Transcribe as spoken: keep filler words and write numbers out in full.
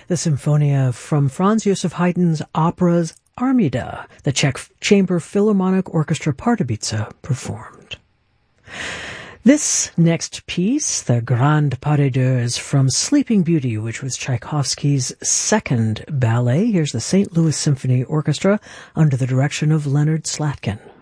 the Symphonia from Franz Joseph Haydn's opera's Armida, the Czech Chamber Philharmonic Orchestra Pardubice performed. This next piece, the Grand Pas de Deux, is from Sleeping Beauty, which was Tchaikovsky's second ballet. Here's the Saint Louis Symphony Orchestra under the direction of Leonard Slatkin.